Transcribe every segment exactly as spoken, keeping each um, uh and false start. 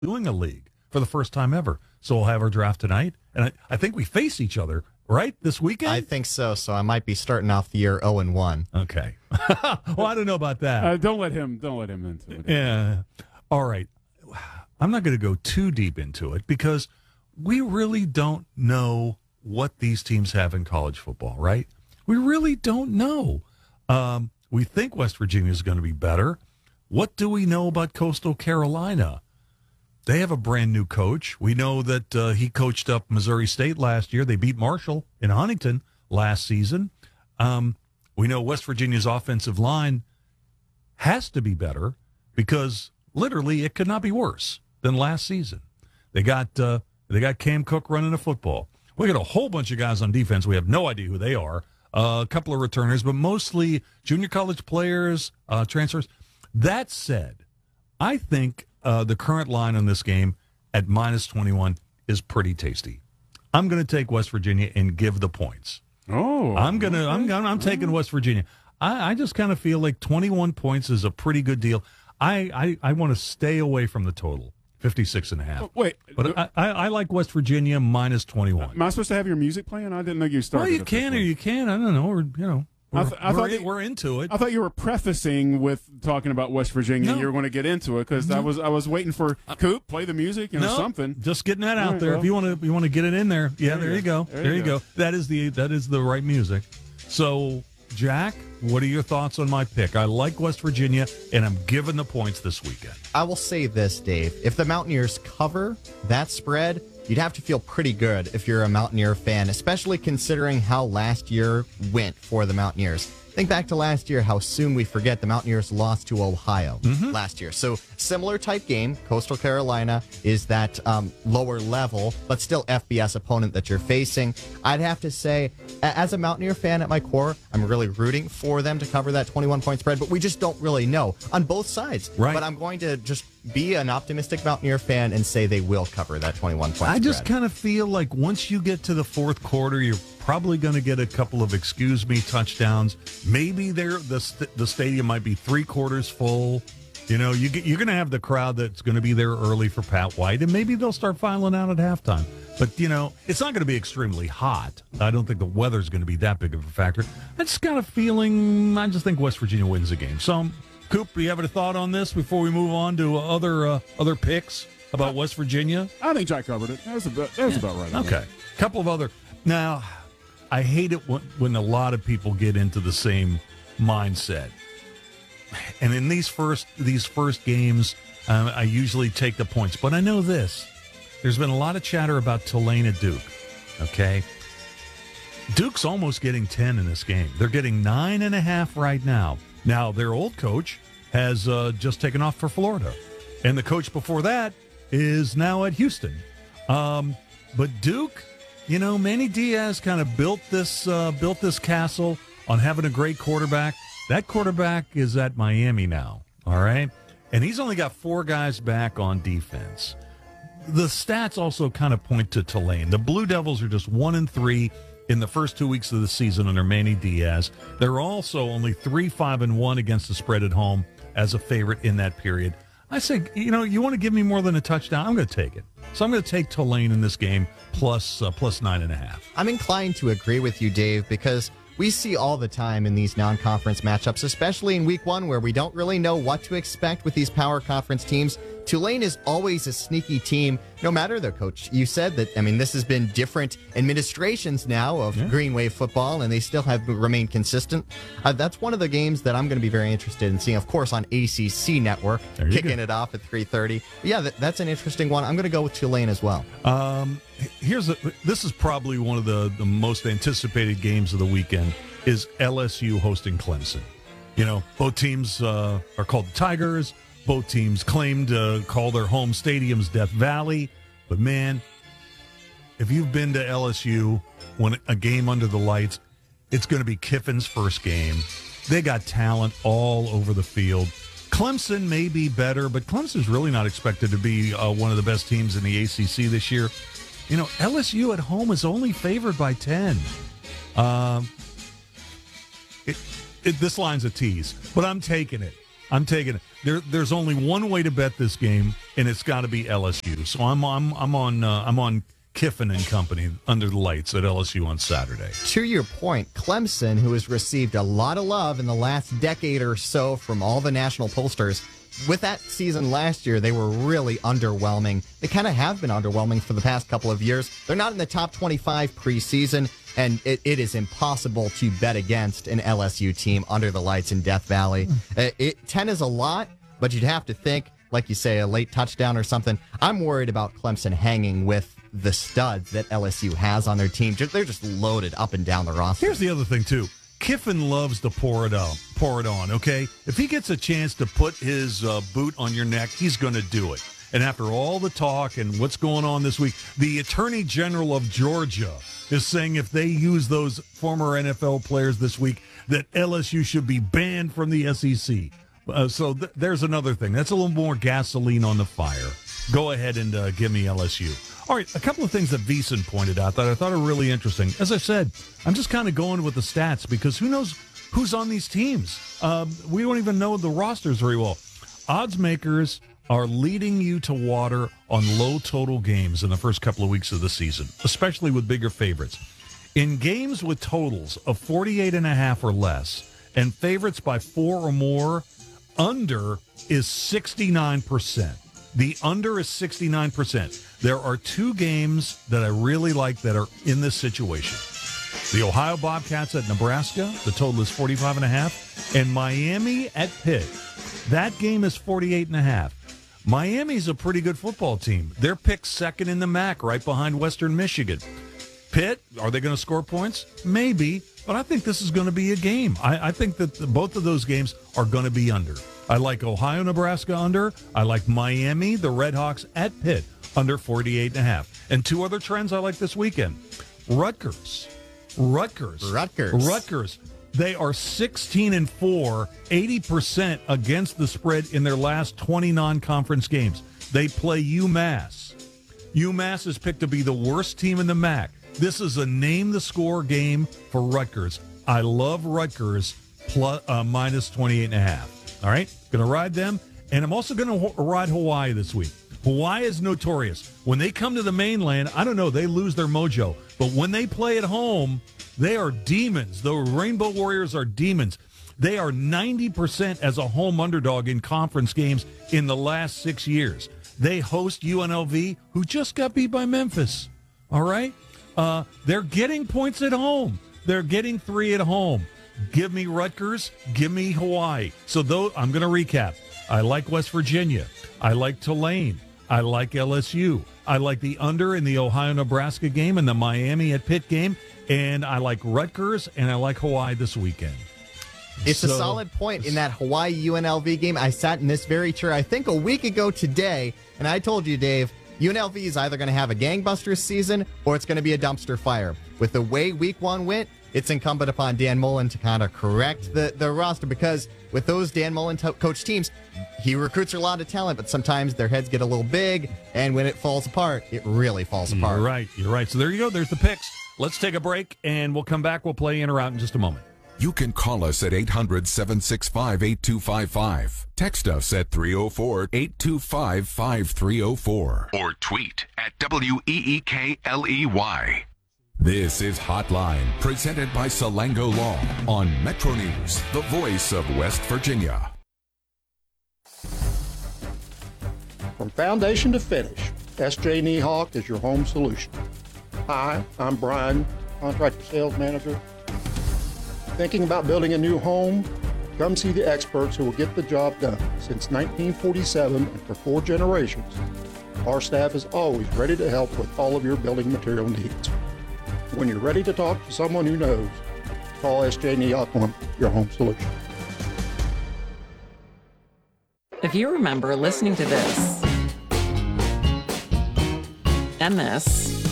doing a league for the first time ever. So we'll have our draft tonight, and I, I think we face each other, right, this weekend? I think so, so I might be starting off the year oh and one. Okay. Well, I don't know about that. Uh, don't let him Don't let him into it. Yeah. All right. I'm not going to go too deep into it because we really don't know what these teams have in college football, right? We really don't know. Um, we think West Virginia is going to be better. What do we know about Coastal Carolina? They have a brand new coach. We know that uh, he coached up Missouri State last year. They beat Marshall in Huntington last season. Um, we know West Virginia's offensive line has to be better because literally it could not be worse than last season. They got uh, they got Cam Cook running the football. We got a whole bunch of guys on defense. We have no idea who they are. Uh, a couple of returners, but mostly junior college players, uh, transfers. That said, I think uh, the current line on this game at minus twenty-one is pretty tasty. I'm going to take West Virginia and give the points. Oh, I'm gonna. I'm gonna. I'm taking West Virginia. I, I just kind of feel like twenty-one points is a pretty good deal. I I, I want to stay away from the total, fifty-six and a half. Wait, but I, I, I like West Virginia minus twenty-one. Am I supposed to have your music playing? I didn't know you started. Well, you can or you can. I don't know. Or you know. We're, I, th- I we're, thought in, you, we're into it. I thought you were prefacing with talking about West Virginia. No. You were going to get into it because No. I was I was waiting for Coop play the music, you know, no, something. Just getting that out All right, there. well. If you want to, you want to get it in there. Yeah, there, There you you go. go. There There, you you go. go. That is the that is the right music. So, Jack, what are your thoughts on my pick? I like West Virginia, and I'm giving the points this weekend. I will say this, Dave. If the Mountaineers cover that spread, you'd have to feel pretty good if you're a Mountaineer fan, especially considering how last year went for the Mountaineers. Think back to last year, how soon we forget the Mountaineers lost to Ohio Mm-hmm. last year. So similar type game. Coastal Carolina is that um, lower level, but still F B S opponent that you're facing. I'd have to say, a- as a Mountaineer fan at my core, I'm really rooting for them to cover that twenty-one point spread, but we just don't really know on both sides. Right. But I'm going to just be an optimistic Mountaineer fan and say they will cover that twenty-one point spread. I just kind of feel like once you get to the fourth quarter, you're probably going to get a couple of excuse me touchdowns. Maybe they're, the st- the stadium might be three quarters full. You know, you get, you're going to have the crowd that's going to be there early for Pat White, and maybe they'll start filing out at halftime. But, you know, it's not going to be extremely hot. I don't think the weather's going to be that big of a factor. I just got a feeling, I just think West Virginia wins the game. So, Coop, do you have a thought on this before we move on to other uh, other picks about West Virginia? I think Jack covered it. That was about, that was about right. I think. Okay. A couple of other. Now, I hate it when, when a lot of people get into the same mindset. And in these first these first games, um, I usually take the points. But I know this. There's been a lot of chatter about Tulane at Duke. Okay? Duke's almost getting ten in this game. They're getting nine and a half right now. Now, their old coach has uh, just taken off for Florida. And the coach before that is now at Houston. Um, but Duke, you know, Manny Diaz kind of built this uh, built this castle on having a great quarterback. That quarterback is at Miami now, all right? And he's only got four guys back on defense. The stats also kind of point to Tulane. The Blue Devils are just one and three in the first two weeks of the season under Manny Diaz. They're also only three, five, and one against the spread at home as a favorite in that period. I say, you know, you want to give me more than a touchdown? I'm going to take it. So I'm going to take Tulane in this game plus uh, plus nine and a half. I'm inclined to agree with you, Dave, because we see all the time in these non-conference matchups, especially in week one where we don't really know what to expect with these power conference teams. Tulane is always a sneaky team, no matter their coach. You said that, I mean, this has been different administrations now of Yeah. Green Wave football, and they still have remained consistent. Uh, that's one of the games that I'm going to be very interested in seeing, of course, on A C C Network, There you kicking go. it off at three thirty. Yeah, that, that's an interesting one. I'm going to go with Tulane as well. Um, here's a, this is probably one of the, the most anticipated games of the weekend is L S U hosting Clemson. You know, both teams uh, are called the Tigers. Both teams claim to call their home stadiums Death Valley. But, man, if you've been to L S U when a game under the lights, it's going to be Kiffin's first game. They got talent all over the field. Clemson may be better, but Clemson's really not expected to be uh, one of the best teams in the A C C this year. You know, L S U at home is only favored by ten. Um, it, it, this line's a tease, but I'm taking it. I'm taking it. There, there's only one way to bet this game, and it's got to be L S U. So I'm I'm I'm on uh, I'm on Kiffin and company under the lights at L S U on Saturday. To your point, Clemson, who has received a lot of love in the last decade or so from all the national pollsters, with that season last year, they were really underwhelming. They kind of have been underwhelming for the past couple of years. They're not in the top twenty-five preseason, and it, it is impossible to bet against an L S U team under the lights in Death Valley. Uh, it, ten is a lot, but you'd have to think, like you say, a late touchdown or something. I'm worried about Clemson hanging with the studs that L S U has on their team. They're just loaded up and down the roster. Here's the other thing, too. Kiffin loves to pour it on, pour it on, okay? If he gets a chance to put his uh, boot on your neck, he's going to do it. And after all the talk and what's going on this week, the Attorney General of Georgia is saying if they use those former N F L players this week, that L S U should be banned from the S E C. Uh, so th- there's another thing. That's a little more gasoline on the fire. Go ahead and uh, give me L S U. All right, a couple of things that Veasan pointed out that I thought are really interesting. As I said, I'm just kind of going with the stats because who knows who's on these teams? Um, we don't even know the rosters very well. Odds makers are leading you to water on low total games in the first couple of weeks of the season, especially with bigger favorites. In games with totals of forty-eight and a half or less and favorites by four or more, under is sixty-nine percent. The under is sixty-nine percent. There are two games that I really like that are in this situation. The Ohio Bobcats at Nebraska, the total is forty-five and a half, and Miami at Pitt. That game is forty-eight and a half. Miami's a pretty good football team. They're picked second in the M A C, right behind Western Michigan. Pitt, are they going to score points? Maybe, but I think this is going to be a game. I, I think that the, both of those games are going to be under. I like Ohio, Nebraska under. I like Miami, the Redhawks at Pitt, under forty-eight and a half. And two other trends I like this weekend. Rutgers. Rutgers. Rutgers. Rutgers. They are sixteen and four, eighty percent against the spread in their last twenty non-conference games. They play UMass. UMass is picked to be the worst team in the M A C. This is a name-the-score game for Rutgers. I love Rutgers plus, uh, minus twenty-eight and a half. All right? Going to ride them. And I'm also going to ho- ride Hawaii this week. Hawaii is notorious. When they come to the mainland, I don't know, they lose their mojo. But when they play at home, they are demons. The Rainbow Warriors are demons. They are ninety percent as a home underdog in conference games in the last six years. They host U N L V, who just got beat by Memphis. All right? Uh, they're getting points at home. They're getting three at home. Give me Rutgers. Give me Hawaii. So though I'm going to recap. I like West Virginia. I like Tulane. I like L S U. I like the under in the Ohio-Nebraska game and the Miami at Pitt game. And I like Rutgers, and I like Hawaii this weekend. It's so, a solid point in that Hawaii U N L V game. I sat in this very chair, I think, a week ago today, and I told you, Dave, U N L V is either going to have a gangbusters season or it's going to be a dumpster fire. With the way week one went, it's incumbent upon Dan Mullen to kind of correct the, the roster because with those Dan Mullen to- coach teams, he recruits a lot of talent, but sometimes their heads get a little big, and when it falls apart, it really falls apart. You're right. You're right. So there you go. There's the picks. Let's take a break, and we'll come back. We'll play in or out in just a moment. You can call us at eight hundred, seven six five, eight two five five. Text us at three oh four, eight two five, five three oh four. Or tweet at W E E K L E Y. This is Hotline, presented by Salango Law on Metro News, the voice of West Virginia. From foundation to finish, S J Niehawk is your home solution. Hi, I'm Brian, contractor sales manager. Thinking about building a new home? Come see the experts who will get the job done. Since nineteen forty-seven and for four generations, our staff is always ready to help with all of your building material needs. When you're ready to talk to someone who knows, call S J Niehawk on your home solution. If you remember listening to this, and this,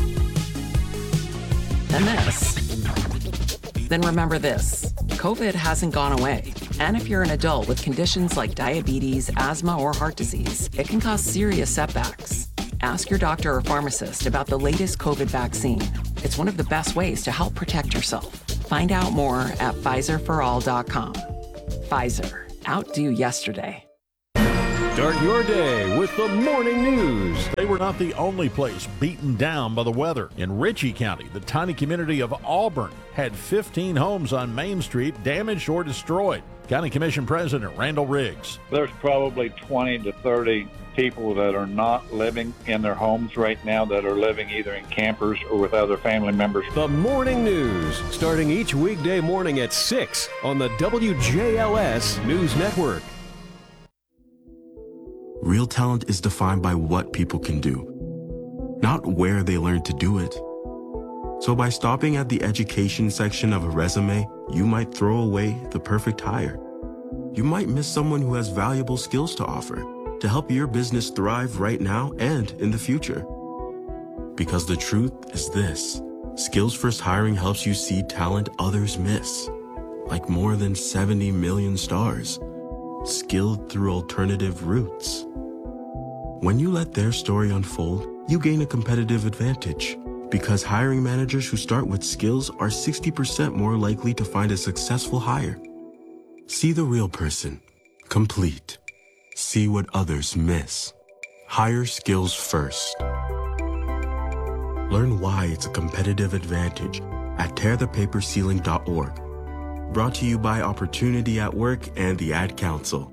and this, then remember this. COVID hasn't gone away. And if you're an adult with conditions like diabetes, asthma, or heart disease, it can cause serious setbacks. Ask your doctor or pharmacist about the latest COVID vaccine. It's one of the best ways to help protect yourself. Find out more at Pfizer for all dot com. Pfizer. Outdo yesterday. Start your day with the morning news. They were not the only place beaten down by the weather. In Ritchie County, the tiny community of Auburn had fifteen homes on Main Street damaged or destroyed. County Commission President Randall Riggs. There's probably twenty to thirty people that are not living in their homes right now, that are living either in campers or with other family members. The morning news, starting each weekday morning at six on the W J L S News Network. Real talent is defined by what people can do, not where they learn to do it. So by stopping at the education section of a resume, you might throw away the perfect hire. You might miss someone who has valuable skills to offer to help your business thrive right now and in the future. Because the truth is this: Skills First Hiring helps you see talent others miss, like more than seventy million stars, skilled through alternative routes. When you let their story unfold, you gain a competitive advantage, because hiring managers who start with skills are sixty percent more likely to find a successful hire. See the real person, complete. See what others miss. Hire skills first. Learn why it's a competitive advantage at tear the paper ceiling dot org. Brought to you by Opportunity at Work and the Ad Council.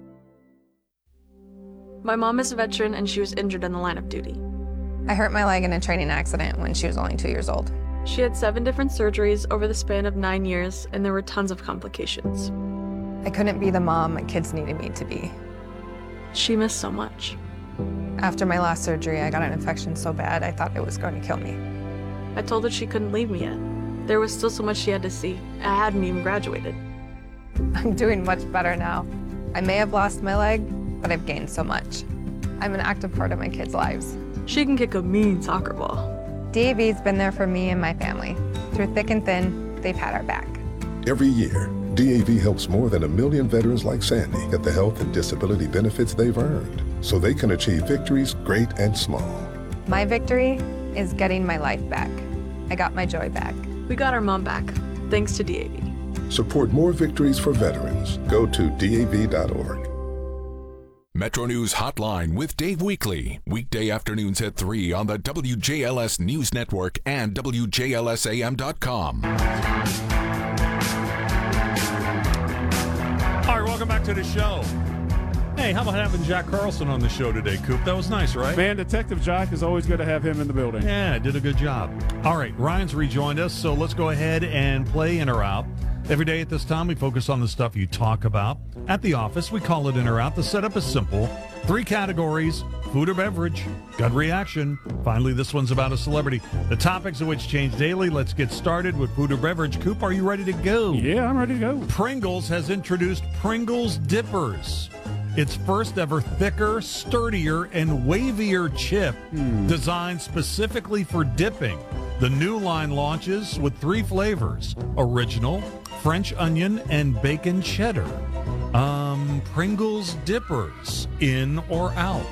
My mom is a veteran and she was injured in the line of duty. I hurt my leg in a training accident when she was only two years old. She had seven different surgeries over the span of nine years, and there were tons of complications. I couldn't be the mom my kids needed me to be. She missed so much. After my last surgery, I got an infection so bad I thought it was going to kill me. I told her she couldn't leave me yet. There was still so much she had to see. I hadn't even graduated. I'm doing much better now. I may have lost my leg, but I've gained so much. I'm an active part of my kids' lives. She can kick a mean soccer ball. D A V's been there for me and my family. Through thick and thin, they've had our back. Every year, D A V helps more than a million veterans like Sandy get the health and disability benefits they've earned, so they can achieve victories great and small. My victory is getting my life back. I got my joy back. We got our mom back, thanks to D A V. Support more victories for veterans. Go to D A V dot org. Metro News Hotline with Dave Weekly. Weekday afternoons at three on the W J L S News Network and W J L S A M dot com. All right, welcome back to the show. Hey, how about having Jack Carlson on the show today, Coop? That was nice, right? Man, Detective Jack is always good to have him in the building. Yeah, did a good job. All right, Ryan's rejoined us, so let's go ahead and play In or Out. Every day at this time, we focus on the stuff you talk about. At the office, we call it In or Out. The setup is simple. Three categories: food or beverage, gut reaction. Finally, this one's about a celebrity. The topics of which change daily. Let's get started with food or beverage. Coop, are you ready to go? Yeah, I'm ready to go. Pringles has introduced Pringles Dippers. Its first ever thicker, sturdier, and wavier chip hmm. designed specifically for dipping. The new line launches with three flavors: original, French onion, and bacon cheddar. Um, Pringles Dippers, in or out?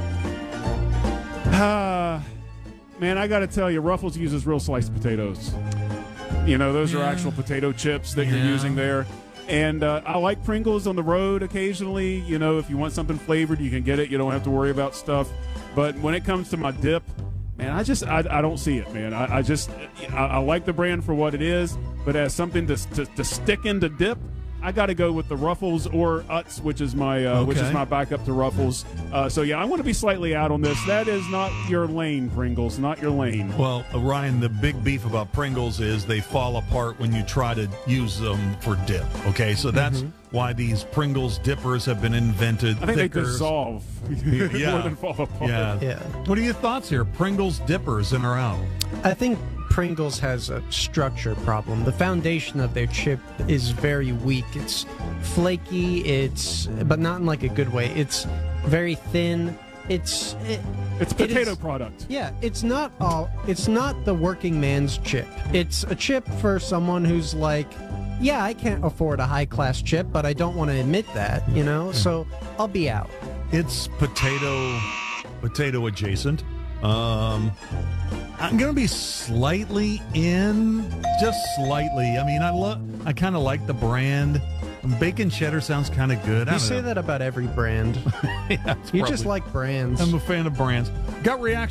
Uh, man, I got to tell you, Ruffles uses real sliced potatoes. You know, those yeah. are actual potato chips that yeah. you're using there. And uh, I like Pringles on the road occasionally. You know, if you want something flavored, you can get it. You don't have to worry about stuff. But when it comes to my dip, man, I just I, I don't see it, man. I, I just I, I like the brand for what it is, but as something to to, to stick into dip, I got to go with the Ruffles or Utz, which is my uh, okay. which is my backup to Ruffles. Uh, so yeah, I want to be slightly out on this. That is not your lane, Pringles. Not your lane. Well, uh, Ryan, the big beef about Pringles is they fall apart when you try to use them for dip. Okay, so that's mm-hmm. why these Pringles dippers have been invented. I think thicker. they dissolve yeah. more than fall apart. Yeah. yeah. What are your thoughts here? Pringles dippers, in or out? I think Pringles has a structure problem. The foundation of their chip is very weak. It's flaky, it's but not in like a good way. It's very thin. It's it, it's a potato it is, product. Yeah, it's not all it's not the working man's chip. It's a chip for someone who's like, yeah, I can't afford a high-class chip, but I don't want to admit that, you know? So I'll be out. It's potato potato adjacent. Um, I'm going to be slightly in, just slightly. I mean, I love, I kind of like the brand. Bacon cheddar sounds kind of good. I You don't say know. that about every brand. Yeah, it's You just probably- like brands. I'm a fan of brands. Gut reaction.